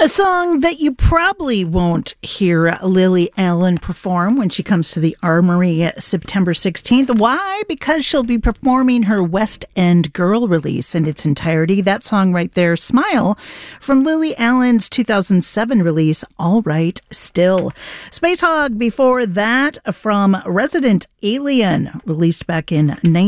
A song that you probably won't hear Lily Allen perform when she comes to the Armory September 16th. Why? Because she'll be performing her West End Girl release in its entirety. That song right there, Smile, from Lily Allen's 2007 release, All Right Still. Space Hog before that from Resident Alien, released back in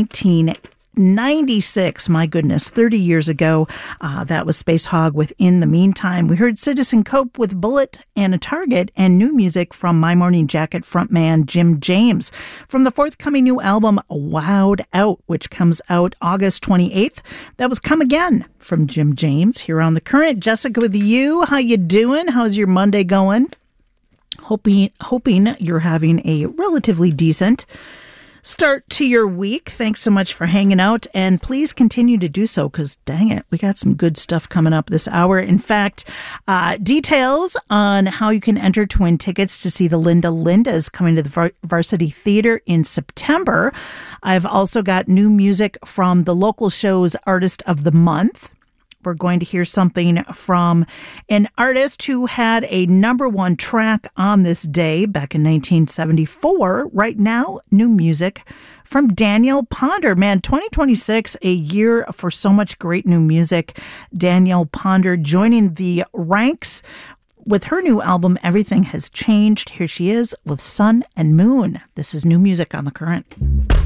1996, my goodness, 30 years ago. That was Space Hog with In the Meantime. We heard Citizen Cope with Bullet and a Target, and new music from My Morning Jacket frontman Jim James from the forthcoming new album Wowed Out, which comes out August 28th. That was Come Again from Jim James here on The Current. Jessica with you. How you doing? How's your Monday going? Hoping you're having a relatively decent start to your week. Thanks so much for hanging out, and please continue to do so because, dang it, we got some good stuff coming up this hour. In fact, details on how you can enter to win tickets to see the Linda Lindas coming to the Varsity Theater in September. I've also got new music from the local show's Artist of the Month. We're going to hear something from an artist who had a #1 track on this day back in 1974. Right now, new music from Danielle Ponder. Man, 2026, a year for so much great new music. Danielle Ponder joining the ranks with her new album, Everything Has Changed. Here she is with Sun and Moon. This is new music on The Current.